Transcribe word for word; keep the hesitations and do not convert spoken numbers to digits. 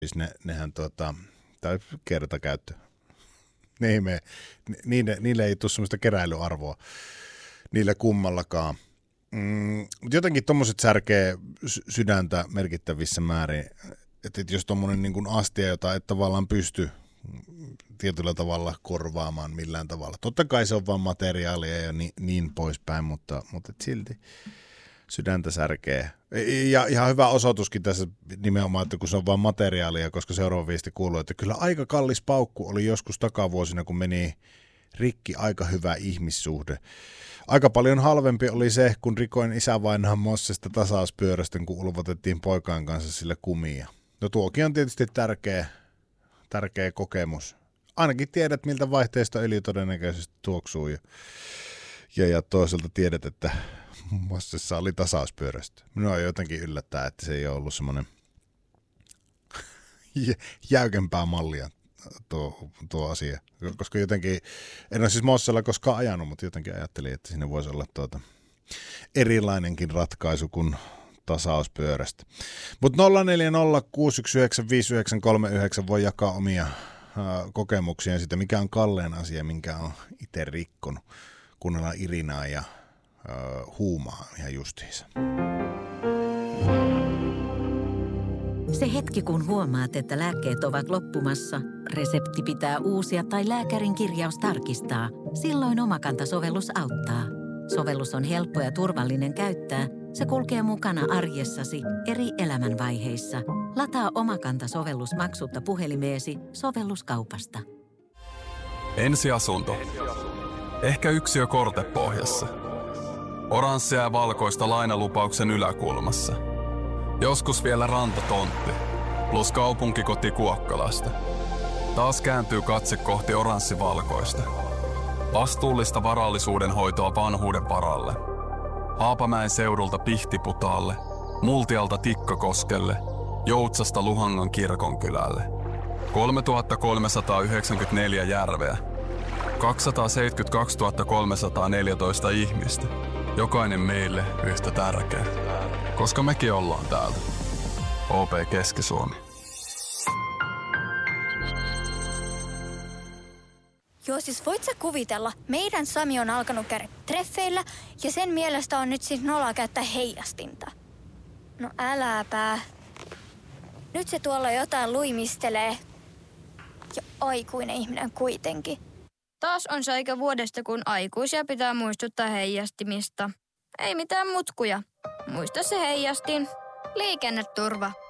Siis ne, nehän tota, tai kertakäyttö. Ne me, niille, niille ei tule semmoista keräilyarvoa, niillä kummallakaan. Mm, jotenkin tommoset särkee sydäntä merkittävissä määrin, että et jos tommonen niin kuin astia, jota et tavallaan pysty tietyllä tavalla korvaamaan millään tavalla. Totta kai se on vaan materiaalia ja niin, niin poispäin, mutta, mutta et silti sydäntä särkee. Ja ihan hyvä osoituskin tässä nimenomaan, että kun se on vaan materiaalia, koska seuraava viesti kuuluu, että kyllä aika kallis paukku oli joskus takavuosina, kun meni rikki aika hyvä ihmissuhde. Aika paljon halvempi oli se, kun rikoin isävainahan Mossesta tasauspyörästä, kun ulvotettiin poikain kanssa sille kumia. No tuokin on tietysti tärkeä, tärkeä kokemus. Ainakin tiedät, miltä vaihteistoöljy todennäköisesti tuoksuu. Ja, ja, ja toisaalta tiedät, että Mossessa oli tasauspyörästä. Minua jotenkin yllättää, että se ei ole ollut semmoinen jäykempää mallia tuo, tuo asia. Koska jotenkin, en ole siis Mossella koskaan ajanut, mutta jotenkin ajattelin, että siinä voisi olla tuota erilainenkin ratkaisu kuin tasauspyörästä. Mutta nolla neljä nolla kuusi yksi yhdeksän viisi yhdeksän kolme yhdeksän voi jakaa omia uh, kokemuksia siitä, mikä on kalleen asia, minkä on itse rikkonut. Kuunnellaan Irinaa ja uh, Huumaa ihan justiinsa. Se hetki, kun huomaat, että lääkkeet ovat loppumassa, resepti pitää uusia tai lääkärin kirjaus tarkistaa, silloin Omakanta-sovellus auttaa. Sovellus on helppo ja turvallinen käyttää. Se kulkee mukana arjessasi eri elämänvaiheissa. Lataa Omakanta-sovellus maksutta puhelimeesi sovelluskaupasta. Ensiasunto. Ehkä yksiö kortepohjassa. Oranssia ja valkoista lainalupauksen yläkulmassa. Joskus vielä rantatontti, plus kaupunkikoti Kuokkalasta. Taas kääntyy katse kohti oranssivalkoista. Vastuullista varallisuuden hoitoa vanhuuden varalle. Haapamäen seudulta Pihtiputaalle, Multialta Tikkakoskelle, Joutsasta Luhangan kirkonkylälle. kolmetuhattakolmesataayhdeksänkymmentäneljä järveä. kaksisataaseitsemänkymmentäkaksituhatta kolmesataaneljätoista ihmistä. Jokainen meille yhtä tärkeä. Koska mekin ollaan täältä. O P Keski-Suomi. Joo, siis voit sä kuvitella, meidän Sami on alkanut käydä treffeillä ja sen mielestä on nyt siis noloa käyttää heijastinta. No äläpä. Nyt se tuolla jotain luimistelee. Ja aikuinen ihminen kuitenkin. Taas on se aika vuodesta, kun aikuisia pitää muistuttaa heijastimista. Ei mitään mutkuja. Muista se heijastin. Liikenneturva.